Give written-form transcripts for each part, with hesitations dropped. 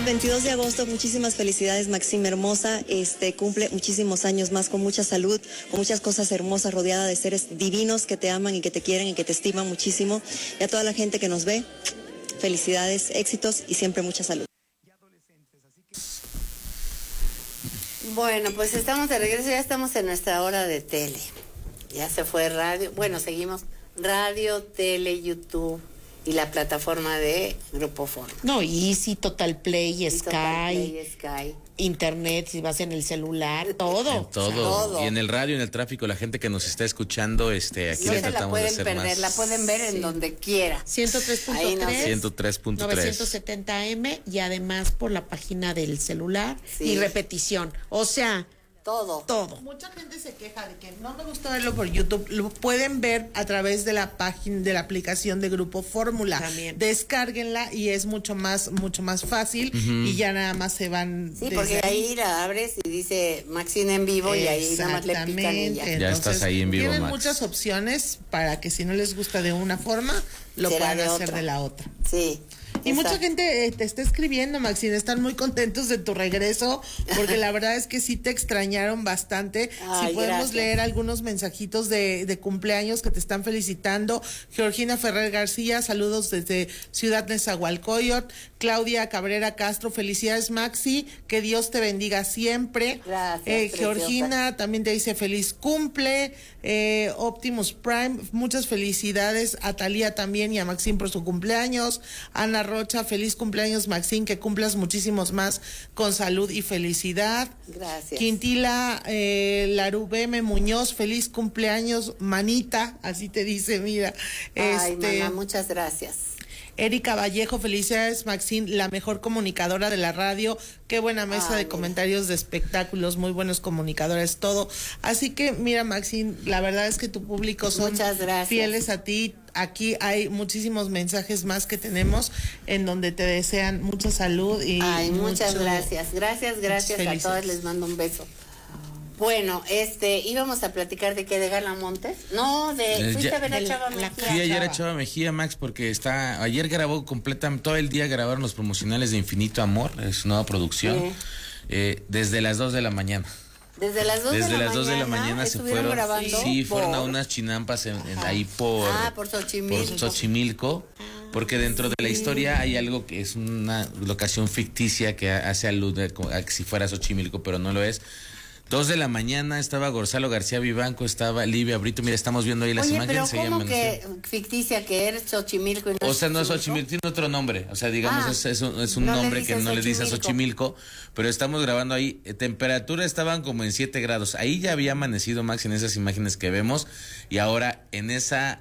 22 de agosto, muchísimas felicidades, Maxine hermosa. Cumple muchísimos años más con mucha salud, con muchas cosas hermosas, rodeada de seres divinos que te aman y que te quieren y que te estiman muchísimo. Y a toda la gente que nos ve, felicidades, éxitos y siempre mucha salud. Bueno, pues estamos de regreso, ya estamos en nuestra hora de tele. Ya se fue radio, bueno, seguimos radio, tele, YouTube y la plataforma de Grupo Fórmula. No, Easy, Total Play, Sky, Internet, si vas en el celular, todo. Todo. Y en el radio, en el tráfico, la gente que nos está escuchando, aquí no le se la tratamos pueden de hacer perder, más. la pueden ver en donde quiera. 103.3, 103.3, 970M y además por la página del celular y repetición. O sea, todo. Mucha gente se queja de que no me gusta verlo por YouTube. Lo pueden ver a través de la página, de la aplicación de Grupo Fórmula. También. Descárguenla y es mucho más fácil y ya nada más se van. Sí, porque ahí la abres y dice Maxine en vivo y ahí nada más le pican y ya. Entonces, ya estás ahí en vivo, tienen Max. muchas opciones para que si no les gusta de una forma, lo puedan hacer de la otra. Sí. Y mucha gente te está escribiendo, Maxine, están muy contentos de tu regreso, porque la verdad es que sí te extrañaron bastante. Ay, si podemos gracias. leer algunos mensajitos de cumpleaños que te están felicitando. Georgina Ferrer García, saludos desde Ciudad Nezahualcóyotl. Claudia Cabrera Castro, felicidades, Maxi, que Dios te bendiga siempre. Gracias, Georgina también te dice feliz cumple. Optimus Prime, muchas felicidades a Talía también y a Maxine por su cumpleaños. Ana Rocha, feliz cumpleaños, Maxine, que cumplas muchísimos más con salud y felicidad. Gracias. Quintila Larubeme Muñoz, feliz cumpleaños, manita, así te dice, mira. Ay, mamá, muchas gracias. Erika Vallejo, felicidades, Maxine, la mejor comunicadora de la radio. Qué buena mesa de comentarios de espectáculos, muy buenos comunicadores, todo. Así que, mira, Maxine, la verdad es que tu público son fieles a ti. Aquí hay muchísimos mensajes más que tenemos en donde te desean mucha salud y muchas gracias. Gracias a todos, les mando un beso. Bueno, íbamos a platicar de qué, de Gala Montes. No, fuiste a ver a Chava Mejía. Fui ayer a Chava Mejía, Max, porque ayer grabó todo el día grabaron los promocionales de Infinito Amor, es su nueva producción, desde las 2 de la mañana. Desde las 2 de la mañana se fueron grabando. Sí, fueron a unas chinampas ahí por Xochimilco. Porque dentro de la historia hay algo que es una locación ficticia que hace alude a que si fuera Xochimilco, pero no lo es. 2 de la mañana estaba Gonzalo García Vivanco, estaba Livia Brito. Mira, estamos viendo ahí las imágenes. Pero ¿cómo que ficticia que eres Xochimilco? Y no, o sea, no es Xochimilco, tiene otro nombre. O sea, digamos, es un nombre que no le dice a Xochimilco. Pero estamos grabando ahí. Temperatura estaban como en 7 grados. Ahí ya había amanecido, Max, en esas imágenes que vemos. Y ahora en esa...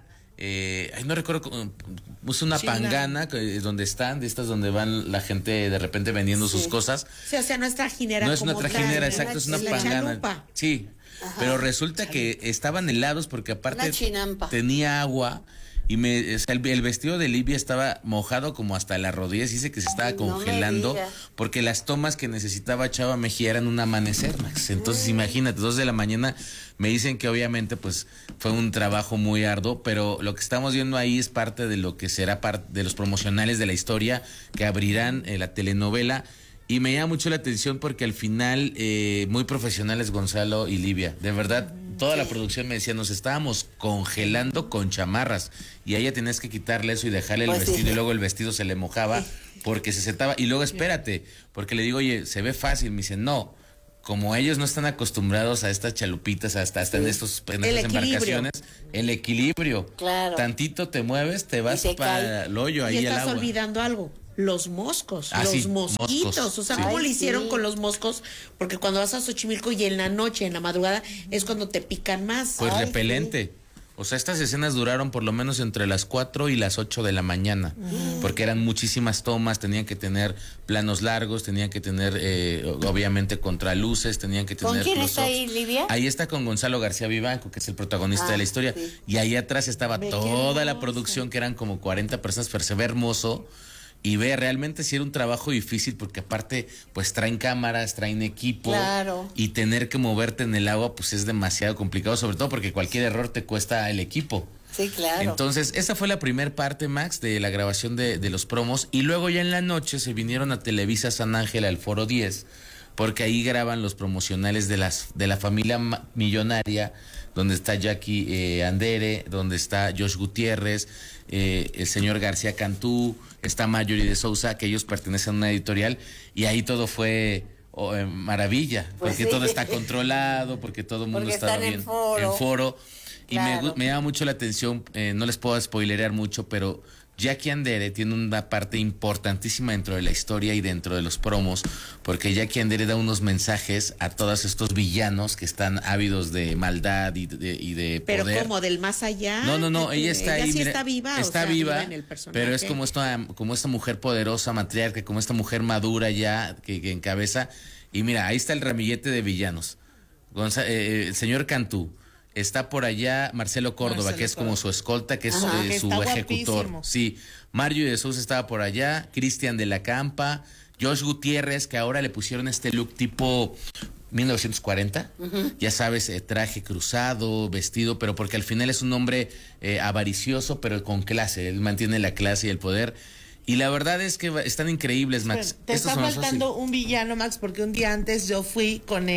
no recuerdo, es una pangana donde están, de estas donde van la gente de repente vendiendo sus cosas. Sí, o sea, no es trajinera. No es una trajinera, exacto, es una pangana. Sí, pero resulta que estaban helados porque aparte tenía agua. Y el vestido de Livia estaba mojado como hasta las rodillas. Dice que se estaba congelando porque las tomas que necesitaba Chava Mejía eran un amanecer, Max. Entonces imagínate, 2 de la mañana. Me dicen que obviamente pues fue un trabajo muy arduo, pero lo que estamos viendo ahí es parte de lo que será parte de los promocionales de la historia que abrirán la telenovela. Y me llama mucho la atención porque al final muy profesionales Gonzalo y Livia, de verdad. Toda la producción me decía, nos estábamos congelando con chamarras y a ella tenías que quitarle eso y dejarle el vestido y luego el vestido se le mojaba porque se setaba y luego espérate, porque le digo, oye, se ve fácil, me dice, no, como ellos no están acostumbrados a estas chalupitas, hasta en estas embarcaciones, el equilibrio, tantito te mueves, te vas para el hoyo ahí y al agua. estás olvidando algo. Los moscos, los mosquitos, o sea, ¿cómo le hicieron con los moscos? Porque cuando vas a Xochimilco y en la noche, en la madrugada, es cuando te pican más. Pues repelente. O sea, estas escenas duraron por lo menos entre las 4 y las 8 de la mañana, porque eran muchísimas tomas, tenían que tener planos largos, tenían que tener, obviamente, contraluces, tenían que tener... ¿Con quién está ahí, Livia? Ahí está con Gonzalo García Vivanco, que es el protagonista de la historia, y ahí atrás estaba toda la producción, que eran como 40 personas, pero se ve hermoso. Y ve, realmente sí era un trabajo difícil porque aparte pues traen cámaras, traen equipo y tener que moverte en el agua pues es demasiado complicado, sobre todo porque cualquier error te cuesta el equipo. Sí, claro. Entonces, esa fue la primer parte, Max, de la grabación de los promos. Y luego ya en la noche se vinieron a Televisa San Ángel, al Foro 10, porque ahí graban los promocionales de la familia millonaria, donde está Jackie Andere, donde está Josh Gutiérrez, el señor García Cantú, está Marjorie de Sousa, que ellos pertenecen a una editorial, y ahí todo fue maravilla, pues porque todo está controlado, porque todo el mundo estaba bien en foro. Y claro, me llama mucho la atención, no les puedo spoilerear mucho, pero Jackie Andere tiene una parte importantísima dentro de la historia y dentro de los promos, porque Jackie Andere da unos mensajes a todos estos villanos que están ávidos de maldad y de pero poder. ¿Pero como del más allá? No, ella está ahí. Sí, mira, está viva. Está viva, pero es como esta mujer poderosa, matriarca, como esta mujer madura ya que encabeza. Y mira, ahí está el ramillete de villanos. El señor Cantú. Está por allá Marcelo Córdoba, que es como su escolta, que es su ejecutor. Guapísimo. Sí, Mario de Sousa estaba por allá, Cristian de la Campa, Josh Gutiérrez, que ahora le pusieron este look tipo 1940, ya sabes, traje cruzado, vestido, pero porque al final es un hombre avaricioso, pero con clase, él mantiene la clase y el poder. Y la verdad es que están increíbles, Max. Te está faltando un villano, Max, porque un día antes yo fui con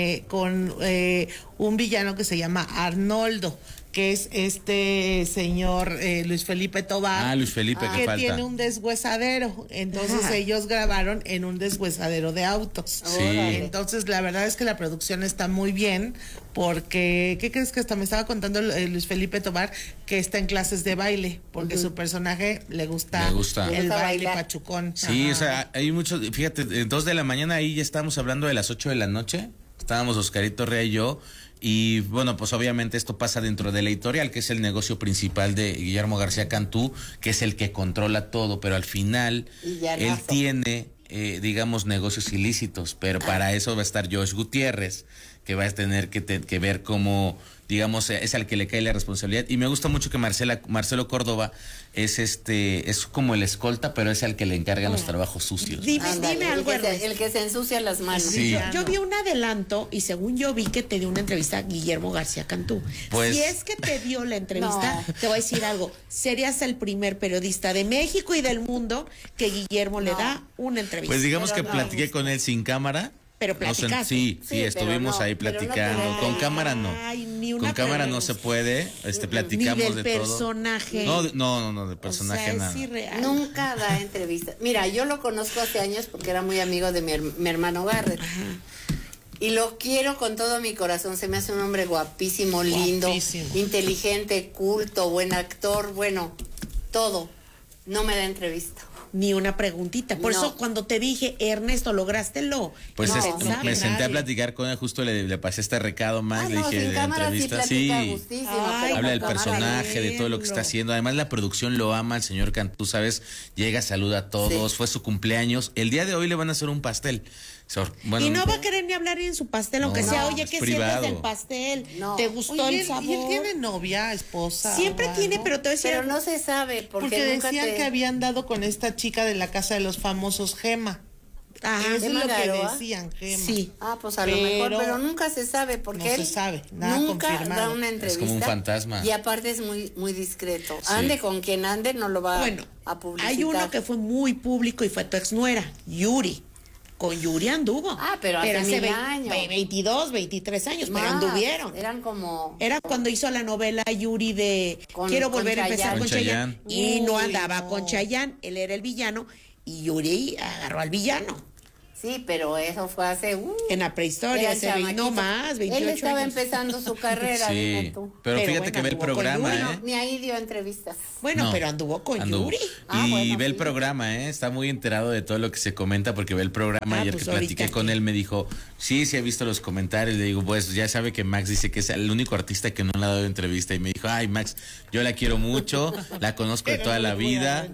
un villano que se llama Arnoldo, que es este señor Luis Felipe Tobar. Luis Felipe, que falta. Tiene un deshuesadero. Entonces ellos grabaron en un deshuesadero de autos. Sí. Entonces la verdad es que la producción está muy bien, porque, ¿qué crees que hasta me estaba contando Luis Felipe Tobar? Que está en clases de baile, porque su personaje le gusta el baile pachucón. Sí, o sea, hay muchos, fíjate, 2 de la mañana ahí ya estábamos hablando de las 8 de la noche, estábamos Oscarito Rea y yo. Y bueno, pues obviamente esto pasa dentro de la editorial, que es el negocio principal de Guillermo García Cantú, que es el que controla todo, pero al final él tiene, digamos, negocios ilícitos, pero para eso va a estar Josh Gutiérrez, que va a tener que ver cómo, digamos, es al que le cae la responsabilidad. Y me gusta mucho que Marcelo Córdoba es como el escolta, pero es al que le encargan los trabajos sucios. Dime algo, el que se ensucia las manos. Sí. Yo vi un adelanto y según yo vi que te dio una entrevista a Guillermo García Cantú. Pues, si es que te dio la entrevista, te voy a decir algo. Serías el primer periodista de México y del mundo que Guillermo le da una entrevista. Pues digamos que platiqué con él sin cámara. Pero platicaste. Sí, estuvimos ahí platicando. Con cámara no. Con cámara no se puede. Platicamos ni del de personaje. todo. No, del personaje nada. Es irreal. Nunca da entrevistas. Mira, yo lo conozco hace años porque era muy amigo de mi hermano Garrett. Ajá. Y lo quiero con todo mi corazón. Se me hace un hombre guapísimo, lindo, inteligente, culto, buen actor, bueno, todo. No me da entrevista. Ni una preguntita. Por eso cuando te dije, Ernesto, ¿lograste-lo? Pues me senté a platicar con él, justo le pasé este recado más, le dije de la entrevista. Sí, habla del personaje, de todo lo que está haciendo. Además la producción lo ama, el señor Cantú, ¿sabes? Llega, saluda a todos, fue su cumpleaños. El día de hoy le van a hacer un pastel. Bueno, y no va a querer ni hablar en su pastel, aunque sea, oye, ¿qué sientes del pastel? ¿Te gustó el sabor? ¿Y él tiene novia, esposa? Siempre tiene, pero te voy a decir... Pero no se sabe, porque decían que había andado con esta chica de la Casa de los Famosos, Gema. Ajá, eso es lo que decían, Gema. Sí. Pues a lo mejor, pero nunca se sabe, porque no se sabe, nada nunca confirmado. da una entrevista. Es como un fantasma. Y aparte es muy, muy discreto. Ande con quien ande, no lo va a publicitar. Hay uno que fue muy público y fue tu exnuera, Yuri. Con Yuri anduvo. Pero hace años. 22, 23 años, pero anduvieron. Era cuando hizo la novela Yuri de Quiero volver a empezar con Chayanne. Y no andaba con Chayanne, él era el villano y Yuri agarró al villano. Sí, pero eso fue hace... en la prehistoria, no más, 28 Él estaba años. empezando su carrera, sí, pero fíjate que ve el programa, ni ahí dio entrevistas. Bueno, pero anduvo con Yuri. Y ve el programa, está muy enterado de todo lo que se comenta porque ve el programa. Ayer que platiqué con él me dijo, sí he visto los comentarios. Le digo, pues ya sabe que Max dice que es el único artista que no le ha dado entrevista. Y me dijo, ay Max, yo la quiero mucho, la conozco de toda la vida.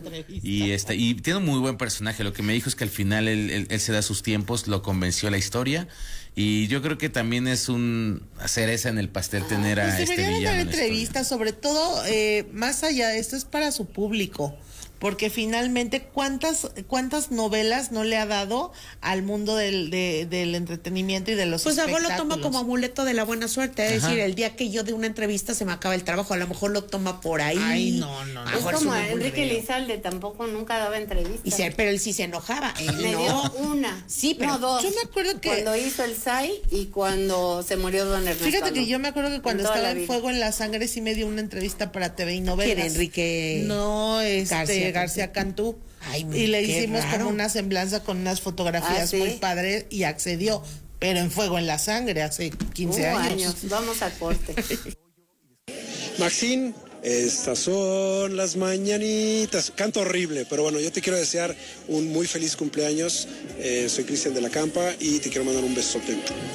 Y tiene un muy buen personaje. Lo que me dijo es que al final él se da sus tiempos, lo convenció la historia. Y yo creo que también es un cereza en el pastel tener a este villano. Deberían dar entrevistas, sobre todo, más allá de esto, es para su público. porque finalmente cuántas novelas no le ha dado al mundo del entretenimiento y de los espectáculos. Pues a lo toma como amuleto de la buena suerte, es decir, el día que yo de una entrevista se me acaba el trabajo, a lo mejor lo toma por ahí. Ay, no. Es como Enrique Lizalde, tampoco nunca daba entrevistas. Pero él sí se enojaba. Me dio una. Sí, pero no, dos. Yo me acuerdo que cuando hizo el SAI y cuando se murió don Ernesto. Fíjate que yo me acuerdo que cuando estaba en Fuego en la Sangre sí me dio una entrevista para TV y Novelas. ¿Quién, Enrique? No, García Cantú. Ay, y le hicimos como una semblanza con unas fotografías muy padres y accedió, pero en Fuego en la Sangre hace 15 años. Vamos a corte. Maxine, estas son las mañanitas. Canto horrible, pero bueno, yo te quiero desear un muy feliz cumpleaños. Soy Cristian de la Campa y te quiero mandar un besote.